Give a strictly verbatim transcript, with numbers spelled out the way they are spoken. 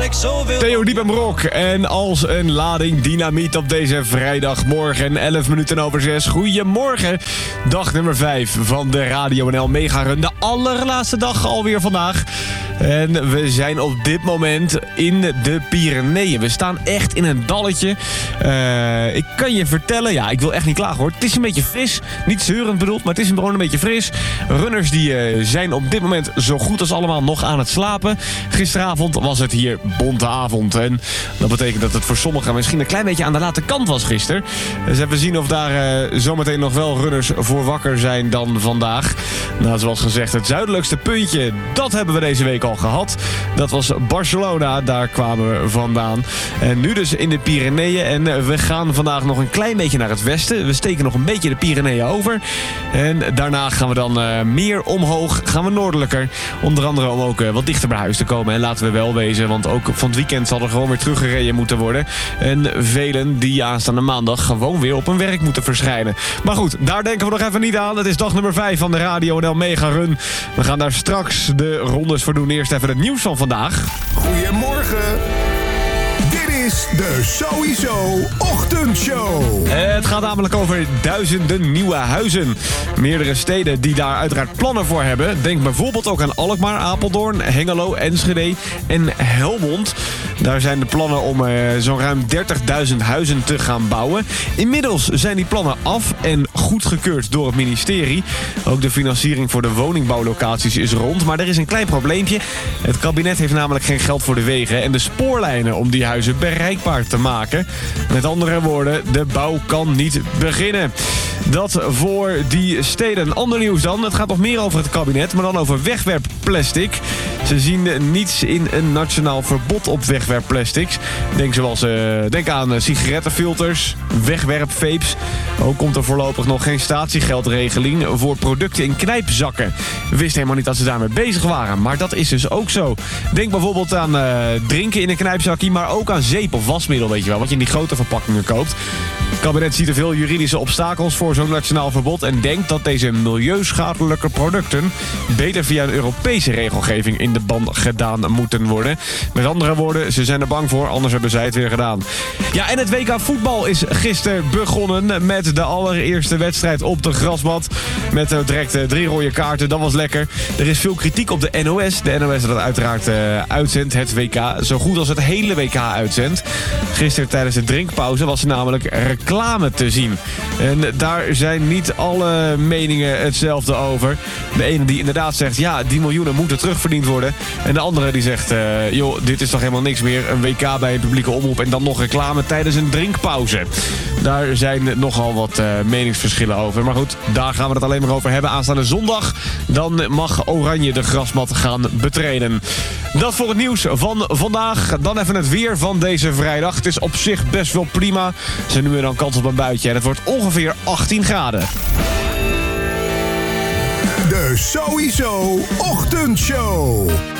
ik zoveel... Theo Diep en Brok en als een lading dynamiet op deze vrijdagmorgen. elf minuten over zes. Goedemorgen. Dag nummer vijf van de Radio N L Mega Run. De allerlaatste dag alweer vandaag. En we zijn op dit moment in de Pyreneeën. We staan echt in een dalletje. Uh, ik kan je vertellen, ja, ik wil echt niet klagen hoor. Het is een beetje fris. Niet zeurend bedoeld, maar het is gewoon een beetje fris. Runners die uh, zijn op dit moment zo goed als allemaal nog aan het slapen. Gisteravond was het hier bonte avond. En dat betekent dat het voor sommigen misschien een klein beetje aan de late kant was gisteren. Dus even zien of daar uh, zometeen nog wel runners voor wakker zijn dan vandaag. Nou, zoals gezegd, het zuidelijkste puntje, dat hebben we deze week al gehad. Dat was Barcelona, daar kwamen we vandaan. En nu dus in de Pyreneeën. En we gaan vandaag nog een klein beetje naar het westen. We steken nog een beetje de Pyreneeën over. En daarna gaan we dan uh, meer omhoog, gaan we noordelijker. Onder andere om ook uh, wat dichter bij huis te komen. En laten we wel wezen, want ook van het weekend zal er gewoon weer teruggereden moeten worden. En velen die aanstaande maandag gewoon weer op hun werk moeten verschijnen. Maar goed, daar denken we nog even niet aan. Het is dag nummer vijf van de Radio N L Mega Run. We gaan daar straks de rondes voor doen. Eerst even het nieuws van vandaag. Goedemorgen. Dit is de Sowieso Ochtendshow. Het gaat namelijk over duizenden nieuwe huizen. Meerdere steden die daar uiteraard plannen voor hebben. Denk bijvoorbeeld ook aan Alkmaar, Apeldoorn, Hengelo, Enschede en Helmond. Daar zijn de plannen om uh, zo'n ruim dertigduizend huizen te gaan bouwen. Inmiddels zijn die plannen af en goedgekeurd door het ministerie. Ook de financiering voor de woningbouwlocaties is rond. Maar er is een klein probleempje. Het kabinet heeft namelijk geen geld voor de wegen en de spoorlijnen om die huizen bereikbaar te maken. Met andere woorden, de bouw kan niet beginnen. Dat voor die steden. Ander nieuws dan. Het gaat nog meer over het kabinet, maar dan over wegwerpplastic. Ze zien niets in een nationaal verbod op wegwerpplastics. Denk, zoals, uh, denk aan uh, sigarettenfilters, wegwerpvapes. Ook komt er voorlopig nog geen statiegeldregeling voor producten in knijpzakken. We wisten helemaal niet dat ze daarmee bezig waren, maar dat is dus ook zo. Denk bijvoorbeeld aan uh, drinken in een knijpzakje, maar ook aan zeep of wasmiddel, weet je wel, wat je in die grote verpakkingen koopt. Het kabinet ziet er veel juridische obstakels voor zo'n nationaal verbod en denkt dat deze milieuschadelijke producten beter via een Europese regelgeving in de ban gedaan moeten worden. Met andere woorden, ze zijn er bang voor, anders hebben zij het weer gedaan. Ja, en het W K voetbal is gisteren begonnen met de allereerste wedstrijd op de grasmat. Met uh, direct uh, drie rode kaarten, dat was lekker. Er is veel kritiek op de N O S. De N O S dat uiteraard uh, uitzendt, het W K, zo goed als het hele W K uitzendt. Gisteren tijdens de drinkpauze was er namelijk reclame te zien. En daar zijn niet alle meningen hetzelfde over. De ene die inderdaad zegt, ja, die miljoenen moeten terugverdiend worden. En de andere die zegt, uh, joh, dit is toch helemaal niks meer. Een W K bij een publieke omroep en dan nog reclame tijdens een drinkpauze. Daar zijn nogal wat uh, meningsverschillen over. Maar goed, daar gaan we het alleen maar over hebben. Aanstaande zondag, dan mag Oranje de grasmat gaan betreden. Dat voor het nieuws van vandaag. Dan even het weer van deze vrijdag. Het is op zich best wel prima. Ze nu en dan kans op een buitje en het wordt ongeveer achttien graden. De Sowieso Ochtendshow.